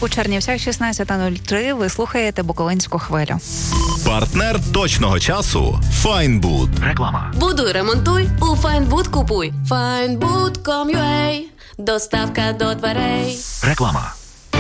У Чернівцях 16:03 ви слухаєте Буковинську хвилю. Партнер точного часу – Файнбуд. Реклама. Будуй, ремонтуй, у Файнбуд купуй. Findbood.com.ua. Доставка до дверей. Реклама.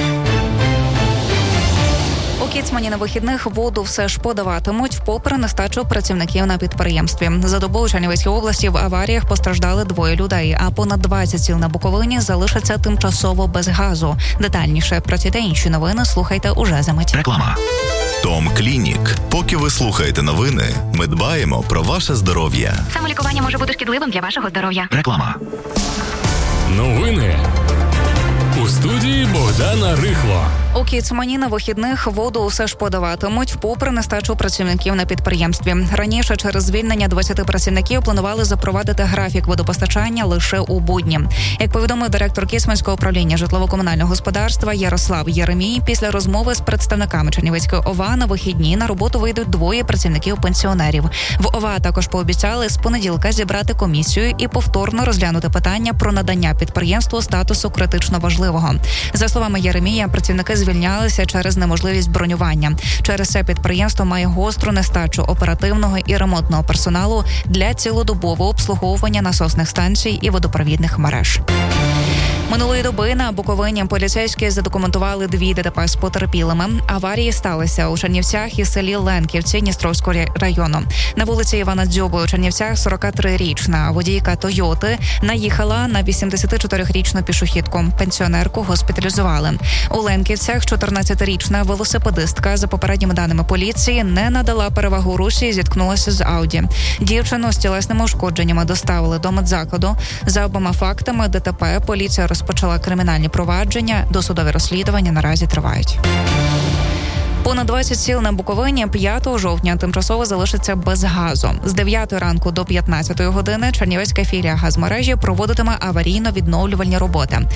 У Кіцмані на вихідних воду все ж подаватимуть, попри нестачу працівників на підприємстві. За добу у Чернівецькій області в аваріях постраждали 2 людей, а понад 20 сіл на Буковині залишаться тимчасово без газу. Детальніше про ці та інші новини слухайте уже за мить. Реклама. Том Клінік. Поки ви слухаєте новини, ми дбаємо про ваше здоров'я. Самолікування може бути шкідливим для вашого здоров'я. Реклама. Новини. У студії Богдана Рихло. У Кіцмані на вихідних воду усе ж подаватимуть, попри нестачу працівників на підприємстві. Раніше через звільнення 20 працівників планували запровадити графік водопостачання лише у будні. Як повідомив директор Кіцманського управління житлово-комунального господарства Ярослав Єремій, після розмови з представниками Чернівецької ОВА на вихідні на роботу вийдуть 2 працівників-пенсіонерів. В ОВА також пообіцяли з понеділка зібрати комісію і повторно розглянути питання про надання підприємству статусу критично важливого. За словами Єремія, працівники звільнялися через неможливість бронювання. Через це підприємство має гостру нестачу оперативного і ремонтного персоналу для цілодобового обслуговування насосних станцій і водопровідних мереж. Минулої доби на Буковині поліцейські задокументували 2 ДТП з потерпілими. Аварії сталися у Чернівцях і селі Ленківці Дністровського району. На вулиці Івана Дзюби у Чернівцях 43-річна водійка Тойоти наїхала на 84-річну пішохідку. Пенсіонерку госпіталізували. У Ленківцях 14-річна велосипедистка, за попередніми даними поліції, не надала перевагу русі і зіткнулася з Ауді. Дівчину з тілесними ушкодженнями доставили до медзакладу. За обома фактами ДТП поліція розпочала кримінальні провадження, досудові розслідування наразі тривають. Понад 20 сіл на Буковині 5 жовтня тимчасово залишиться без газу. З 9 ранку до 15 години Чернівецька філія газмережі проводитиме аварійно-відновлювальні роботи.